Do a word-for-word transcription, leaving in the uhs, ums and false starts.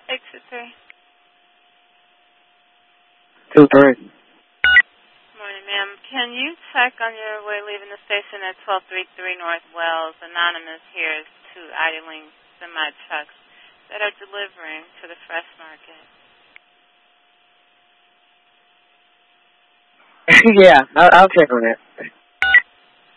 Eight two three. Two three. Morning, ma'am. Can you check on your way leaving the station at twelve thirty-three North Wells? Anonymous here is two idling semi-trucks that are delivering to the fresh market. Yeah, I'll, I'll check on that.